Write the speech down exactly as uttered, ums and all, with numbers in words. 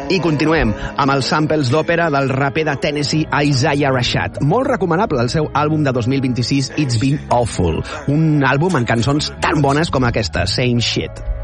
I continuem amb els samples d'òpera del raper de Tennessee Isaiah Rashad. Molt recomanable el seu àlbum de dos mil vint-i-sis It's Been Awful, un àlbum amb cançons tan bones com aquesta, Same Shit.